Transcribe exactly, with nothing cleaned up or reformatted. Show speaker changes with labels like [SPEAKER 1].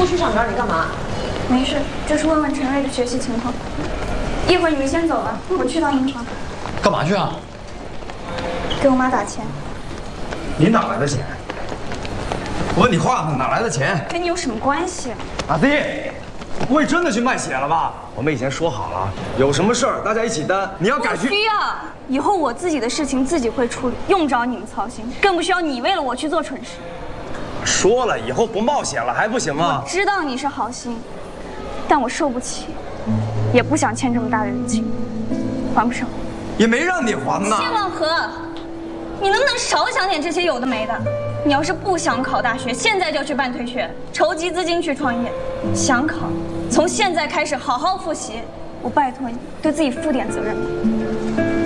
[SPEAKER 1] 去上班，你干嘛？
[SPEAKER 2] 没事，就是问问陈瑞的学习情况。一会儿你们先走吧，我去趟银行。
[SPEAKER 3] 干嘛去啊？
[SPEAKER 2] 给我妈打钱。
[SPEAKER 4] 你哪来的钱？我问你话呢，哪来的钱？
[SPEAKER 2] 跟你有什么关系？
[SPEAKER 4] 阿弟，不会真的去卖血了吧？我们以前说好了，有什么事儿大家一起担。你要改去？
[SPEAKER 2] 不需要，以后我自己的事情自己会处理，用不着你们操心，更不需要你为了我去做蠢事。
[SPEAKER 4] 说了，以后不冒险了还不行吗？
[SPEAKER 2] 我知道你是好心，但我受不起，也不想欠这么大的人情，还不上。
[SPEAKER 4] 也没让你还呢。
[SPEAKER 2] 谢望和，你能不能少想点这些有的没的？你要是不想考大学，现在就去办退学，筹集资金去创业。想考，从现在开始好好复习。我拜托你，对自己负点责任吧。